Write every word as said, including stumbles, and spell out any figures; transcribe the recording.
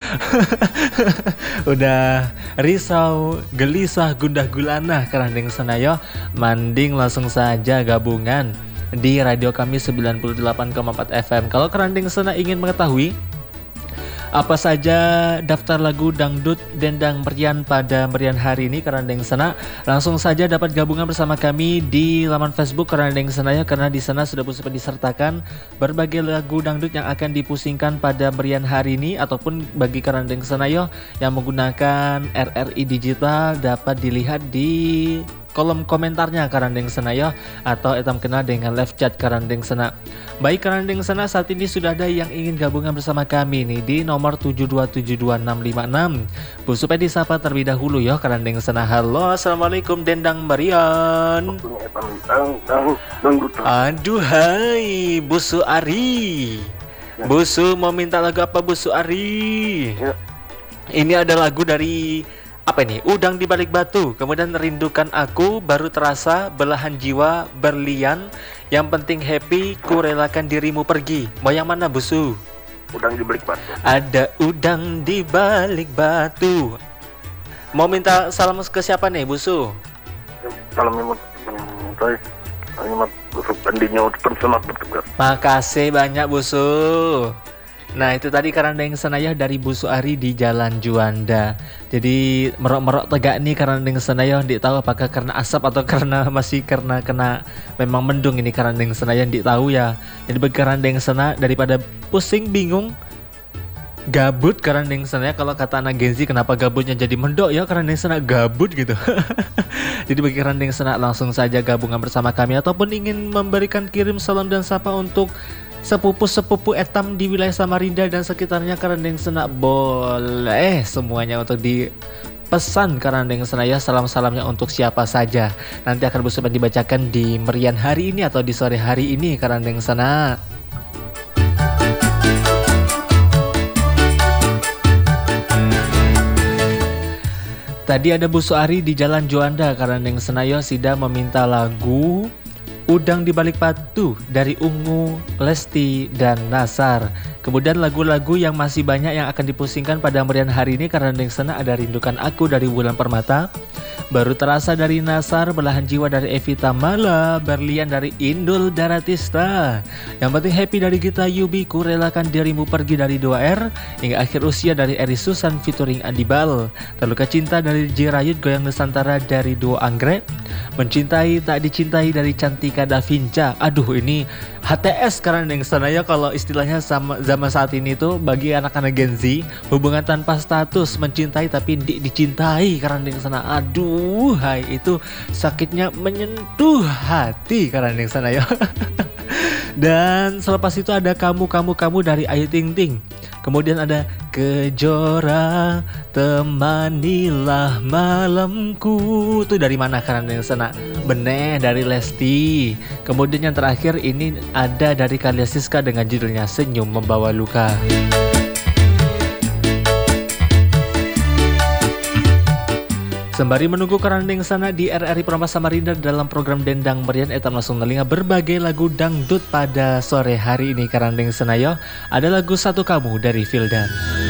Udah risau, gelisah, gundah gulana karandeng senayo, manding langsung saja gabungan di radio kami sembilan puluh delapan koma empat F M. Kalau karandeng sena ingin mengetahui apa saja daftar lagu dangdut dendang merian pada merian hari ini Karandeng Sena, langsung saja dapat gabungan bersama kami di laman Facebook Karandeng Senaya, karena di sana sudah bisa disertakan berbagai lagu dangdut yang akan dipusingkan pada merian hari ini. Ataupun bagi Karandeng Senayo yang menggunakan R R I digital dapat dilihat di kolom komentarnya Karandeng Senayo atau etam kenal dengan live chat Karandeng Sena. Baik Karandeng Sena, saat ini sudah ada yang ingin gabungan bersama kami nih di nomor tujuh dua tujuh dua enam lima enam. Bu Supedi sapa terlebih dahulu ya Karandeng Sena. Halo, assalamualaikum Dendang Marian. Aduh hai Bu Su Ari. Bu Su mau minta lagu apa Bu Su Ari? Ini ada lagu dari apa ini? Udang di Balik Batu, kemudian Rindukan Aku, Baru Terasa, Belahan Jiwa, Berlian, Yang Penting Happy, Ku Relakan Dirimu Pergi. Mau yang mana Bu Su? Udang di Balik Batu. Ada udang di balik batu. Mau minta salam ke siapa nih Bu Su? Salam imut saya imut busuk andinya pensenat bertugas. Makasih banyak Bu Su. Nah itu tadi Karandeng Senaya dari Bu Suari di Jalan Juanda. Jadi merok-merok tegak nih Karandeng Senaya, ndik tahu apakah karena asap atau karena masih karena kena memang mendung ini Karandeng Senaya, ndik tahu ya. Jadi bagi Karandeng Sena daripada pusing bingung gabut Karandeng Senaya, kalau kata anak Gen Z kenapa gabutnya jadi mendok ya, Karandeng Sena gabut gitu. Jadi bagi Karandeng Sena langsung saja gabungan bersama kami, ataupun ingin memberikan kirim salam dan sapa untuk sepupu-sepupu etam di wilayah Samarinda dan sekitarnya Karandeng Sena, boleh semuanya untuk dipesan Karandeng Sena ya. Salam-salamnya untuk siapa saja nanti akan bersama dibacakan di merian hari ini atau di sore hari ini Karandeng Sena. Tadi ada Bu Suari di Jalan Juanda Karandeng Senayo Sida meminta lagu Udang di Balik Batu dari Ungu, Lesti, dan Nasar. Kemudian lagu-lagu yang masih banyak yang akan dipusingkan pada merian hari ini Karandeng Sena ada Rindukan Aku dari Bulan Permata, Baru Terasa dari Nasar, Belahan Jiwa dari Evita Mala, Berlian dari Indul Daratista, Yang Penting Happy dari Gita Yubi, Ku Relakan Dirimu Pergi dari dua R, hingga Akhir Usia dari Eri Susan featuring Adibal, Terluka Cinta dari J Rayut Goyang Nusantara dari Duo Anggrek, Mencintai Tak Dicintai dari Cantika Da Vinca. Aduh ini H T S Karandeng Senaya kalau istilahnya sama zaman saat ini tuh bagi anak-anak Gen Z, hubungan tanpa status, mencintai tapi di, dicintai Karandeng Sena. Aduh hai, itu sakitnya menyentuh hati Karandeng Senaya. Dan selepas itu ada Kamu Kamu Kamu dari Ayu Ting Ting. Kemudian ada Kejora Temanilah Malamku. Itu dari mana Karandeng Sena? Beneh dari Lesti. Kemudian yang terakhir ini ada dari Karya Siska dengan judulnya Senyum Membawa Luka. Sembari menunggu Karandeng Sena di R R I Permata Samarinda dalam program Dendang Merian, etam langsung nelinga berbagai lagu dangdut pada sore hari ini Karandeng Senayo. Ada lagu Satu Kamu dari Vildan.